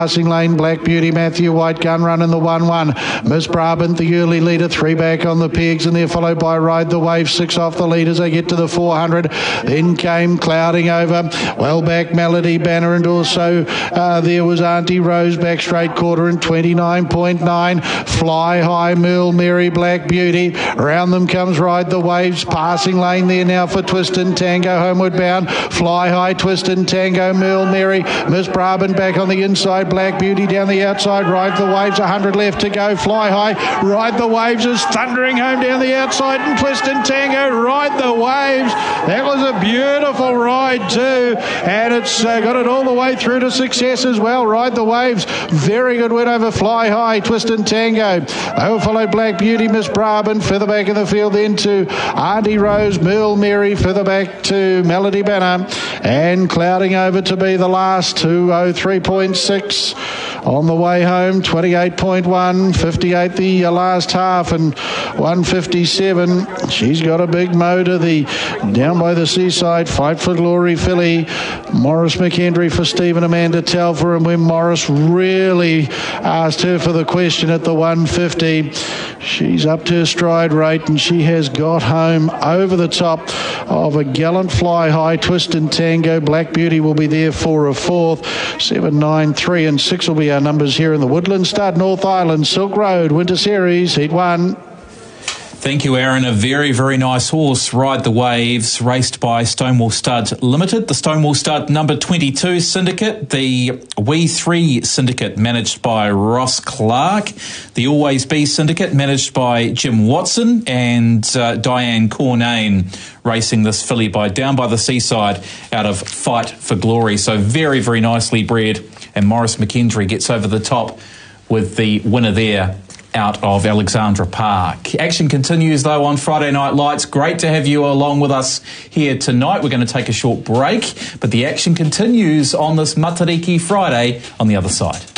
Passing lane, Black Beauty, Matthew White, Gun Run in the 1-1. Miss Brabant, the early leader, 3 back on the pegs, and they're followed by Ride the Wave, 6 off the lead as they get to the 400. Then came Clouding Over, well back Melody Banner, and also there was Auntie Rose back straight quarter in 29.9. Fly High, Merle Mary, Black Beauty. Round them comes Ride the Waves, passing lane there now for Twist and Tango, homeward bound. Fly High, Twist and Tango, Merle Mary. Miss Brabant back on the inside, Black Beauty down the outside. Ride the Waves, 100 left to go. Fly High, Ride the Waves is thundering home down the outside, and Twist and Tango, Ride the Waves. That was a beautiful ride too, and it's got it all the way through to success as well. Ride the Waves, very good win over Fly High, Twist and Tango. They will follow Black Beauty, Miss Brabant, further back in the field then to Auntie Rose, Merle Mary, further back to Melody Banner, and Clouding Over to be the last, 203.6 on the way home, 28.1, 58 the last half, and 157. She's got a big motor, the Down by the Seaside, Fight for Glory filly, Morris McHenry for Stephen Amanda Telfer, and when Morris really asked her for the question at the 150, she's up to her stride rate, and she has got home over the top of a gallant Fly High, Twist and Tango. Black Beauty will be there for a fourth. 7, 9, 3 and 6 will be our numbers here in the Woodland Stud, North Island, Silk Road, Winter Series, Heat 1. Thank you, Aaron. A very, very nice horse, Ride the Waves, raced by Stonewall Stud Limited. The Stonewall Stud number 22 syndicate, the We 3 syndicate managed by Ross Clark, the Always Be syndicate managed by Jim Watson, and Diane Cornane racing this filly by Down by the Seaside out of Fight for Glory. So very, very nicely bred, and Morris McHenry gets over the top with the winner there out of Alexandra Park. Action continues though on Friday Night Lights. Great to have you along with us here tonight. We're going to take a short break, but the action continues on this Matariki Friday on the other side.